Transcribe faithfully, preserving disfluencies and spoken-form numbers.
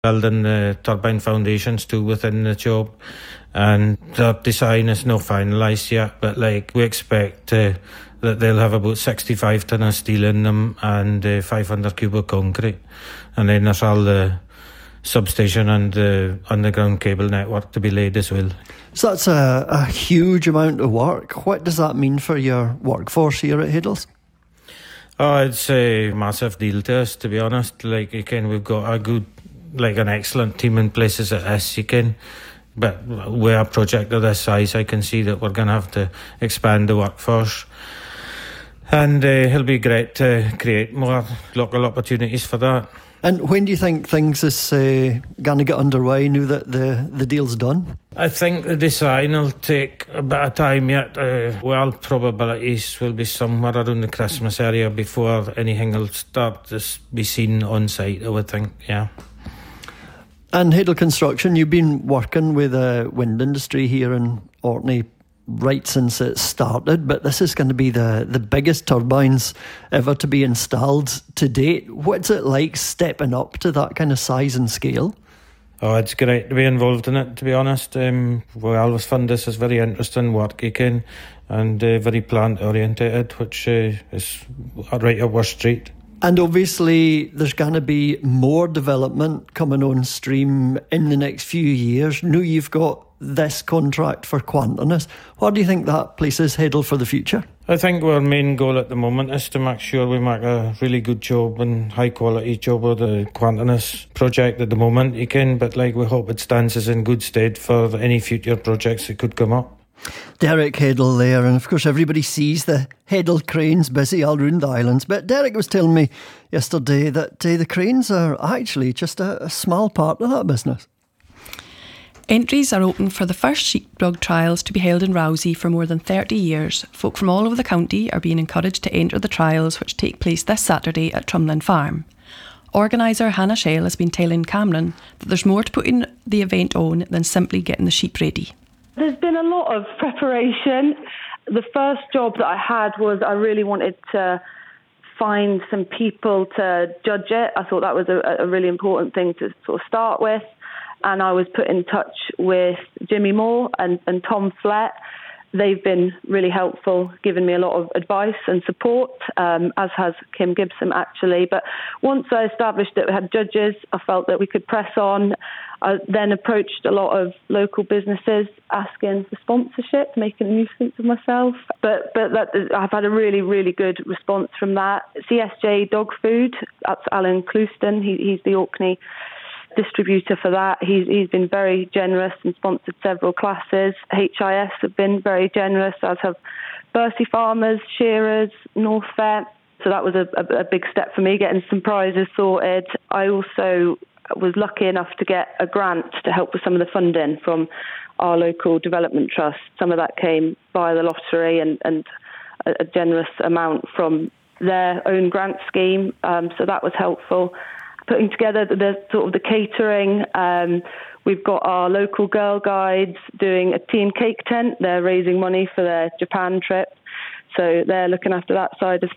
building the turbine foundations too within the job, and the design is not finalised yet, but like we expect uh, that they'll have about sixty-five tonne of steel in them and uh, five hundred cubic concrete, and then there's all the substation and the underground cable network to be laid as well. So that's a, a huge amount of work. What does that mean for your workforce here at Haidels? Oh, it's a massive deal to us, to be honest. Like, you can, we've got a good, like an excellent team in place as it is, you can. But with a project of this size, I can see that we're going to have to expand the workforce. And uh, it'll be great to create more local opportunities for that. And when do you think things is uh, going to get underway now that the, the deal's done? I think the design will take a bit of time yet. Uh, well, probabilities will be somewhere around the Christmas area before anything will start to be seen on site, I would think, yeah. And Haidel Construction, you've been working with the wind industry here in Orkney right since it started, but this is going to be the, the biggest turbines ever to be installed to date. What's it like stepping up to that kind of size and scale? Oh, it's great to be involved in it, to be honest. Um, we always found this as very interesting work, you can, and uh, very plant orientated, which uh, is right up our street. And obviously there's going to be more development coming on stream in the next few years. Now you've got this contract for Quantennis. What do you think that places Haidel for the future? I think our main goal at the moment is to make sure we make a really good job and high quality job of the Quantennis project at the moment, you can, but like we hope it stands us in good stead for any future projects that could come up. Derek Haidel there, and of course everybody sees the Haidel cranes busy all around the islands, but Derek was telling me yesterday that uh, the cranes are actually just a, a small part of that business. Entries are open for the first sheepdog trials to be held in Rousey for more than thirty years. Folk from all over the county are being encouraged to enter the trials, which take place this Saturday at Trumlin Farm. Organiser Hannah Shale has been telling Cameron that there's more to putting the event on than simply getting the sheep ready. There's been a lot of preparation. The first job that I had was I really wanted to find some people to judge it. I thought that was a, a really important thing to sort of start with. And I was put in touch with Jimmy Moore and, and Tom Flett. They've been really helpful, giving me a lot of advice and support, um, as has Kim Gibson, actually. But once I established that we had judges, I felt that we could press on. I then approached a lot of local businesses asking for sponsorship, making a nuisance of myself. But but that, I've had a really, really good response from that. C S J Dog Food, that's Alan Clouston. He, he's the Orkney distributor for that. He's he's been very generous and sponsored several classes. H I S have been very generous, as have Bercy Farmers, Shearers, North Fair. So that was a, a, a big step for me, getting some prizes sorted. I also was lucky enough to get a grant to help with some of the funding from our local development trust. Some of that came via the lottery and, and a, a generous amount from their own grant scheme. Um, so that was helpful. Putting together the, the sort of the catering. Um, we've got our local girl guides doing a tea and cake tent. They're raising money for their Japan trip. So they're looking after that side of